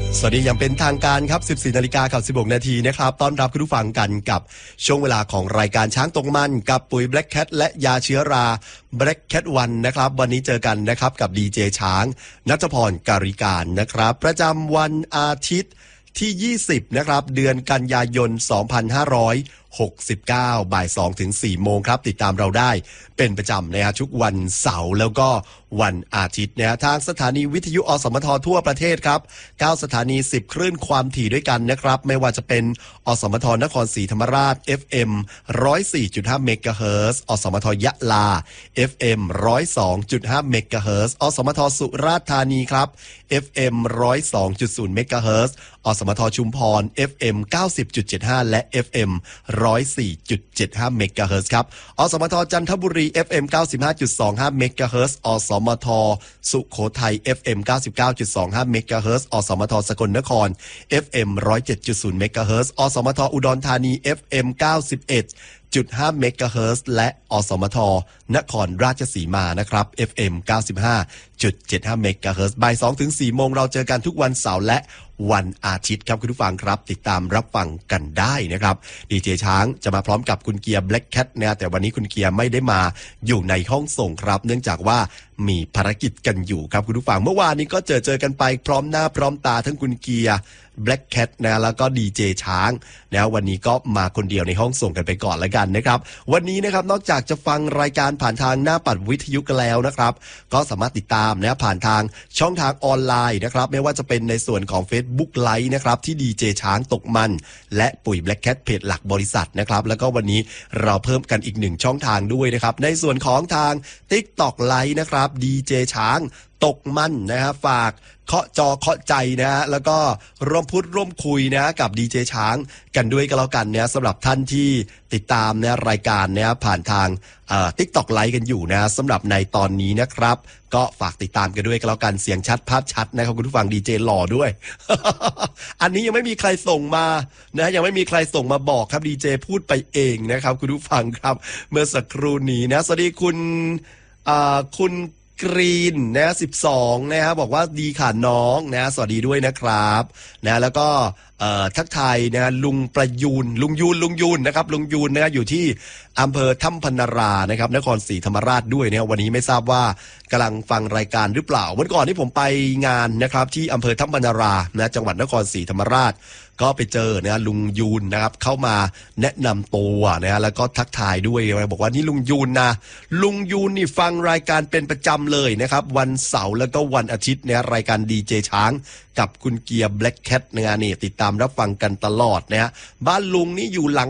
สวัสดีอย่างเป็นทางการครับ 14 นาฬิกากับ 16 นาทีนะครับต้อนรับคุณผู้ฟังกันกับช่วงเวลาของรายการช้างตกมันกับปุ๋ย Black Cat และยาเชื้อรา Black Cat 1นะครับวันนี้เจอกันนะครับกับดีเจช้างณัฐพร การิการนะครับประจำวันอาทิตย์ที่ 20 นะครับเดือนกันยายน 2569 บ่าย 2 ถึง 4 โมงครับติดตามเราได้เป็นประจำนะฮะทุกวันเสาร์แล้วก็วันอาทิตย์นะฮะทางสถานีวิทยุอสมททั่วประเทศครับ9 สถานี 10 คลื่นความถี่ด้วยกันนะครับไม่ว่าจะเป็นอสมทนครศรีธรรมราช FM 104.5 เมกะเฮิรตซ์อสมทยะลา FM 102.5 เมกะเฮิรตซ์อสมทสุราษฎร์ธานีครับ FM 102.0 เมกะเฮิรตซ์อสมทชุมพร FM 90.75 และ FM 104.75 เมกะเฮิรตซ์ครับอสมทจันทบุรี FM 95.25 เมกะเฮิรตซ์อสมทสุโขทัย FM 99.25 เมกะเฮิรตซ์อสมทสกลนคร FM 107.0 เมกะเฮิรตซ์อสมทอุดรธานี FM 91.5 เมกะเฮิรตซ์และอสมทนครราชสีมานะครับ FM 95.75 เมกะเฮิรตซ์บ่าย 2 ถึง 4 โมงเราเจอกันทุกวันเสาร์และวันอาทิตย์ครับคุณผู้ฟังครับติดตามรับฟังกันได้นะครับดีเจช้างจะมาพร้อมกับคุณเกียร์ Black Cat นะแต่วันนี้คุณเกียร์ไม่ได้มาอยู่ในห้องส่งครับเนื่องจากว่ามีภารกิจกันอยู่ครับคุณผู้ฟังเมื่อวานนี้ก็เจอกันไปพร้อมหน้าพร้อมตาทั้งคุณเกียร์ Black Cat นะแล้วก็ดีเจช้างนะวันนี้ก็มาคนเดียวในห้องส่งกันไปก่อนแล้วกันนะครับวันนี้นะครับนอกจากจะฟังรายการผ่านทางหน้าปัดวิทยุกันแล้วนะครับก็สามารถติดตามนะผ่านทางช่องทางออนไลน์นะครับไม่ว่าจะเป็นในส่วนของ Facebook Live นะครับที่ดีเจช้างตกมันและปุ๋ย Black Cat เพจหลักบริษัทนะครับแล้วก็วันนี้เราเพิ่มกันอีกหนึ่งช่องทางด้วยนะครับในส่วนของทาง TikTok Live นะครับดีเจช้างตกมันนะฮะฝากเคาะจอเคาะใจนะฮะแล้วก็ร่วมพูดร่วมคุยนะกับดีเจช้างกันด้วยก็แล้วกันเนี่ยสำหรับท่านที่ติดตามเนี่ยรายการเนี่ยผ่านทางTikTok Live กันอยู่นะสำหรับในตอนนี้นะครับก็ฝากติดตามกันด้วยก็แล้วกันเสียงชัดภาพชัดนะครับคุณผู้ฟังดีเจหล่อด้วย อันนี้ยังไม่มีใครส่งมานะยังไม่มีใครส่งมาบอกครับดีเจพูดไปเองนะครับคุณผู้ฟังครับเมื่อสักครู่นี้นะสวัสดีคุณกรีนนะ12นะฮะบอกว่าดีค่ะน้องนะสวัสดีด้วยนะครับนะแล้วก็ทักทายนะลุงประยูนลุงยูนนะครับลุงยูนนะอยู่ที่อำเภอถ้ำพนรานะครับนครศรีธรรมราชด้วยนะวันนี้ไม่ทราบว่ากำลังฟังรายการหรือเปล่าวันก่อนที่ผมไปงานนะครับที่อำเภอถ้ำพนรานะจังหวัดนครศรีธรรมราชก็ไปเจอนะลุงยูนนะครับเข้ามาแนะนำตัวนะแล้วก็ทักทายด้วยบอกว่านี่ลุงยูนนะลุงยูนนี่ฟังรายการเป็นประจำเลยนะครับวันเสาร์แล้วก็วันอาทิตย์เนี่ยรายการดีเจช้างกับคุณเกียร์ Black Cat นะนี่ติดตามรับฟังกันตลอดนะฮะบ้านลุงนี่อยู่หลัง